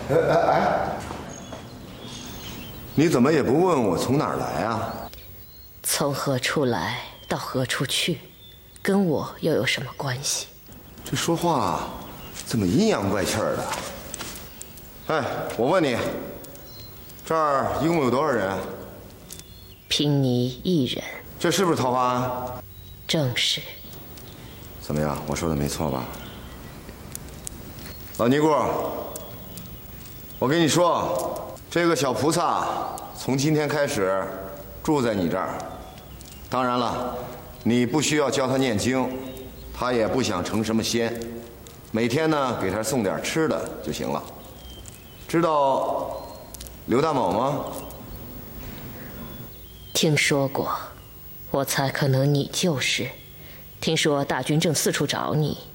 你怎么也不问我从哪儿来啊？ 从何处来到何处去，跟我又有什么关系？ 这说话怎么阴阳怪气儿的？哎，我问你，这儿一共有多少人？ 凭你一人。 这是不是桃花庵？ 正是。 怎么样？我说的没错吧？老尼姑，我跟你说，这个小菩萨从今天开始住在你这儿。当然了，你不需要教他念经，他也不想成什么仙。每天呢，给他送点吃的就行了。知道刘大某吗？ 听说过，我猜可能你就是。听说大军正四处找你。